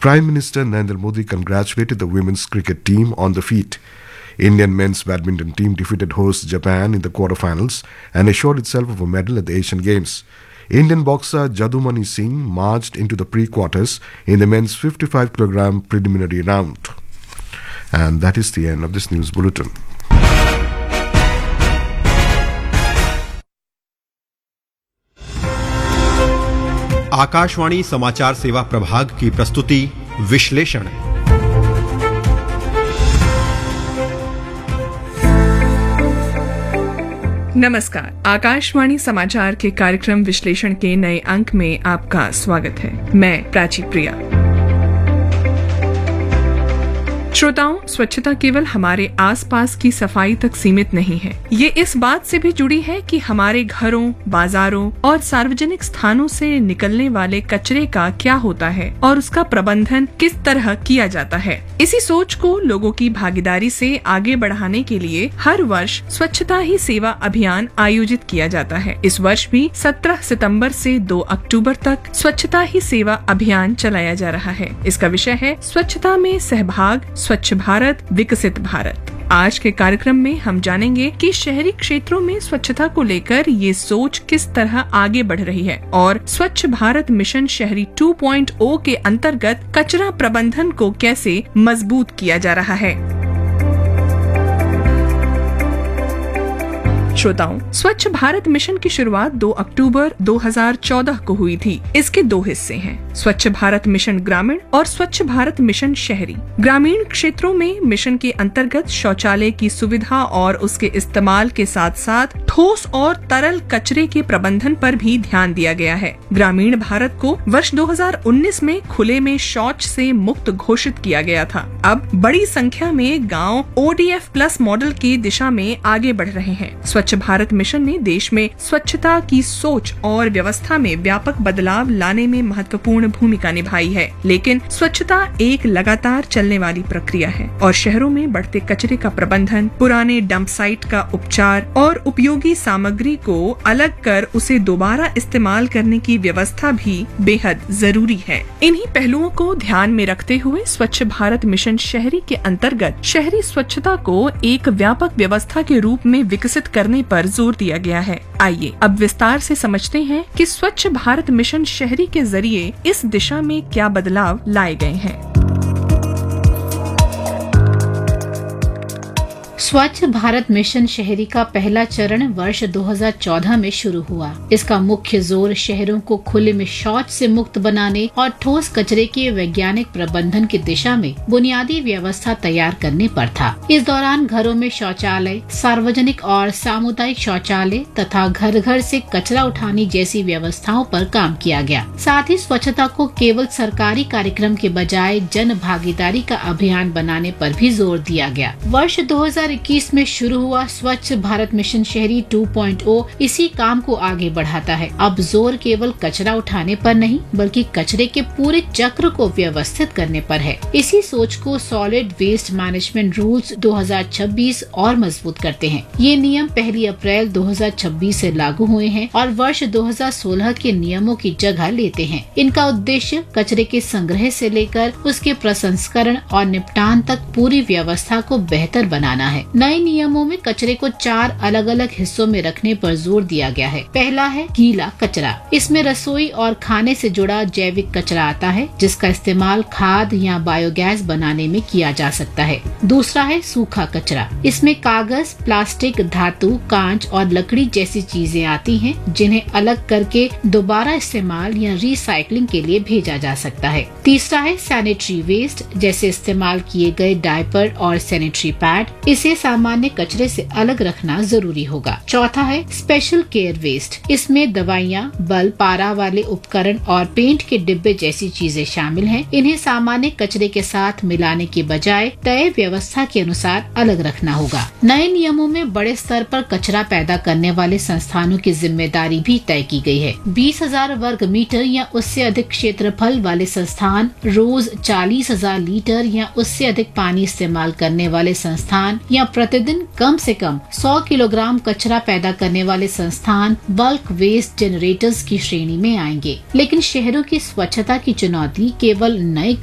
Prime Minister Narendra Modi congratulated the women's cricket team on the feat. Indian men's badminton team defeated host Japan in the quarterfinals and assured itself of a medal at the Asian Games. Indian boxer Jadumani Singh marched into the pre-quarters in the men's 55 kg preliminary round. And that is the end of this news bulletin. Akashvani समाचार सेवा प्रभाग की प्रस्तुति विश्लेषण। नमस्कार, आकाशवाणी समाचार के कार्यक्रम विश्लेषण के नए अंक में आपका स्वागत है। मैं प्राची प्रिया। श्रोताओं, स्वच्छता केवल हमारे आसपास की सफाई तक सीमित नहीं है। ये इस बात से भी जुड़ी है कि हमारे घरों, बाजारों और सार्वजनिक स्थानों से निकलने वाले कचरे का क्या होता है और उसका प्रबंधन किस तरह किया जाता है। इसी सोच को लोगों की भागीदारी से आगे बढ़ाने के लिए हर वर्ष स्वच्छता ही सेवा अभियान आयोजित किया जाता है। इस वर्ष भी 17 सितंबर से 2 अक्टूबर तक स्वच्छता ही सेवा अभियान चलाया जा रहा है। इसका विषय है स्वच्छता में सहभाग, स्वच्छ भारत, विकसित भारत। आज के कार्यक्रम में हम जानेंगे कि शहरी क्षेत्रों में स्वच्छता को लेकर ये सोच किस तरह आगे बढ़ रही है और स्वच्छ भारत मिशन शहरी 2.0 के अंतर्गत कचरा प्रबंधन को कैसे मजबूत किया जा रहा है। श्रोताओं, स्वच्छ भारत मिशन की शुरुआत 2 अक्टूबर 2014 को हुई थी। इसके 2 हिस्से हैं, स्वच्छ भारत मिशन ग्रामीण और स्वच्छ भारत मिशन शहरी। ग्रामीण क्षेत्रों में मिशन के अंतर्गत शौचालय की सुविधा और उसके इस्तेमाल के साथ साथ ठोस और तरल कचरे के प्रबंधन पर भी ध्यान दिया गया है। ग्रामीण भारत को वर्ष 2019 में खुले में शौच से मुक्त घोषित किया गया था। अब बड़ी संख्या में गाँव ODF+ मॉडल की दिशा में आगे बढ़ रहे हैं। स्वच्छ भारत मिशन ने देश में स्वच्छता की सोच और व्यवस्था में व्यापक बदलाव लाने में महत्वपूर्ण भूमिका निभाई है। लेकिन स्वच्छता एक लगातार चलने वाली प्रक्रिया है और शहरों में बढ़ते कचरे का प्रबंधन, पुराने डंप साइट का उपचार और उपयोगी सामग्री को अलग कर उसे दोबारा इस्तेमाल करने की व्यवस्था भी बेहद जरूरी है। इन्हीं पहलुओं को ध्यान में रखते हुए स्वच्छ भारत मिशन शहरी के अंतर्गत शहरी स्वच्छता को एक व्यापक व्यवस्था के रूप में विकसित करने पर जोर दिया गया है। आइए अब विस्तार से समझते हैं कि स्वच्छ भारत मिशन शहरी के जरिए इस दिशा में क्या बदलाव लाए गए हैं। स्वच्छ भारत मिशन शहरी का पहला चरण वर्ष 2014 में शुरू हुआ। इसका मुख्य जोर शहरों को खुले में शौच से मुक्त बनाने और ठोस कचरे के वैज्ञानिक प्रबंधन की दिशा में बुनियादी व्यवस्था तैयार करने पर था। इस दौरान घरों में शौचालय, सार्वजनिक और सामुदायिक शौचालय तथा घर घर से कचरा उठाने जैसी व्यवस्थाओं पर काम किया गया। साथ ही स्वच्छता को केवल सरकारी कार्यक्रम के बजाय जन भागीदारी का अभियान बनाने पर भी जोर दिया गया। वर्ष 2021 में शुरू हुआ स्वच्छ भारत मिशन शहरी 2.0 इसी काम को आगे बढ़ाता है। अब जोर केवल कचरा उठाने पर नहीं बल्कि कचरे के पूरे चक्र को व्यवस्थित करने पर है। इसी सोच को सॉलिड वेस्ट मैनेजमेंट रूल्स 2026 और मजबूत करते हैं। ये नियम 1 अप्रैल 2026 से लागू हुए हैं और वर्ष 2016 के नियमों की जगह लेते हैं। इनका उद्देश्य कचरे के संग्रह से लेकर उसके प्रसंस्करण और निपटान तक पूरी व्यवस्था को बेहतर बनाना है। नए नियमों में कचरे को 4 अलग अलग हिस्सों में रखने पर जोर दिया गया है। पहला है गीला कचरा। इसमें रसोई और खाने से जुड़ा जैविक कचरा आता है जिसका इस्तेमाल खाद या बायोगैस बनाने में किया जा सकता है। दूसरा है सूखा कचरा। इसमें कागज, प्लास्टिक, धातु, कांच और लकड़ी जैसी चीजें आती हैं जिन्हें अलग करके दोबारा इस्तेमाल या रिसाइकलिंग के लिए भेजा जा सकता है। तीसरा है सैनिटरी वेस्ट, जैसे इस्तेमाल किए गए डायपर और सैनिटरी पैड। इसे सामान्य कचरे से अलग रखना जरूरी होगा। चौथा है स्पेशल केयर वेस्ट। इसमें दवाइयाँ, बल्ब, पारा वाले उपकरण और पेंट के डिब्बे जैसी चीजें शामिल हैं। इन्हें सामान्य कचरे के साथ मिलाने के बजाय तय व्यवस्था के अनुसार अलग रखना होगा। नए नियमों में बड़े स्तर पर कचरा पैदा करने वाले संस्थानों की जिम्मेदारी भी तय की गई है। 20,000 वर्ग मीटर या उससे अधिक क्षेत्रफल वाले संस्थान, रोज 40,000 लीटर या उससे अधिक पानी इस्तेमाल करने वाले संस्थान या प्रतिदिन कम से कम 100 किलोग्राम कचरा पैदा करने वाले संस्थान बल्क वेस्ट जनरेटर्स की श्रेणी में आएंगे। लेकिन शहरों की स्वच्छता की चुनौती केवल नए